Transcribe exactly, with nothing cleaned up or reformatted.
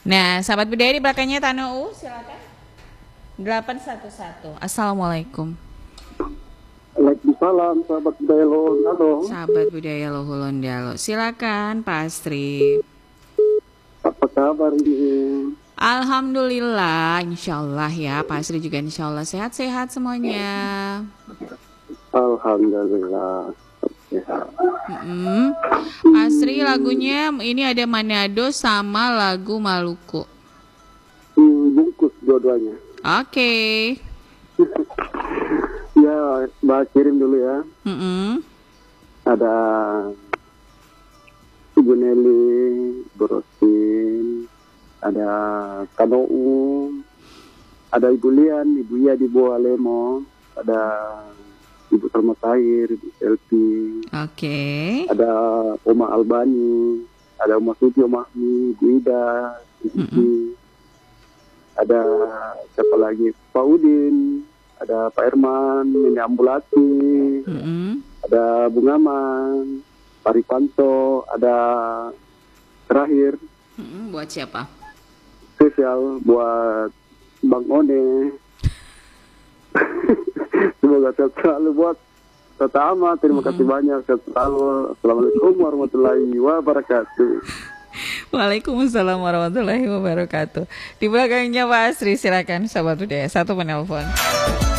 Nah, sahabat budaya di belakangnya Tanu, silakan. delapan satu satu. Assalamualaikum. Waalaikumsalam, sahabat budaya Lohondalo. Sahabat budaya Lohondalo. Silakan Pak Astri. Apa kabar ini? Alhamdulillah, insya Allah ya. Pak Astri juga insya Allah sehat-sehat semuanya. Alhamdulillah. Ya. Mm-mm. Pak Astri, lagunya ini ada Manado sama lagu Maluku. Hmm, bungkus dua-duanya. Oke. Ya, Mbak kirim dulu ya. Mm-mm. Ada Ibu Nelly, Bu Rosin, ada Kanou, ada Ibu Lian, Ibu Iya di Boa Lemo, ada Ibu Salma Tahir, Ibu Selvi, Oke. ada Oma Albani, ada Oma Suti, Oma Ahmi, Ibu Ida, Ibu Iji, ada siapa lagi, Pak Udin, ada Pak Herman, Nini Ambulati, Mm-mm. ada Bung Aman, Pak Ripanto, ada terakhir Mm-mm. Buat siapa? spesial buat Bang One. Semoga sehat selalu buat Tata Ahmad. Terima Mm-mm. kasih banyak, sehat selalu. Assalamualaikum warahmatullahi wabarakatuh. Waalaikumsalam warahmatullahi wabarakatuh. Di belakangnya Pak Astri, silakan sahabat budaya. Satu penelpon.